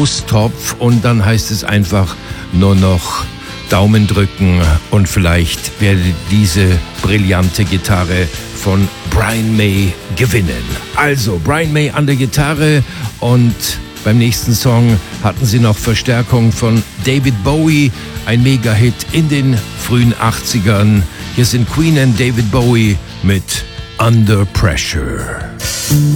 Lostopf und dann heißt es einfach nur noch Daumen drücken und vielleicht werde diese brillante Gitarre von Brian May gewinnen. Also Brian May an der Gitarre und beim nächsten Song hatten sie noch Verstärkung von David Bowie, ein Mega-Hit in den frühen 80ern. Hier sind Queen und David Bowie mit Under Pressure.